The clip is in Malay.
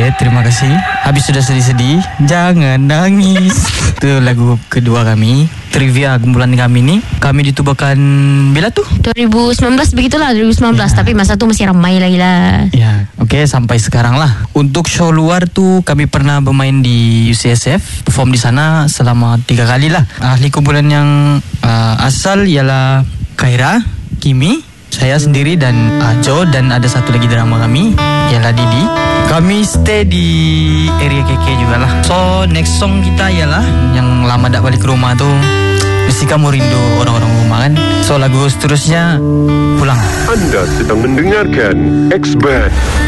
Okey, terima kasih. Habis sudah sedih-sedih, jangan nangis. Itu lagu kedua kami. Trivia kumpulan kami ni, kami ditubuhkan bila tu? 2019 begitulah, 2019 ya. Tapi masa tu masih ramai lagi lah. Ya, okey, sampai sekarang lah. Untuk show luar tu kami pernah bermain di UCSF, perform di sana selama 3 kali lah. Ahli kumpulan yang asal ialah Khaira, Kimi, saya sendiri dan Jo, dan ada satu lagi drama kami ialah Didi. Kami stay di area KK jugalah. So next song kita ialah yang lama tak balik ke rumah tu, mesti kamu rindu orang-orang rumah kan. So lagu seterusnya Pulang. Anda sedang mendengarkan X-Band.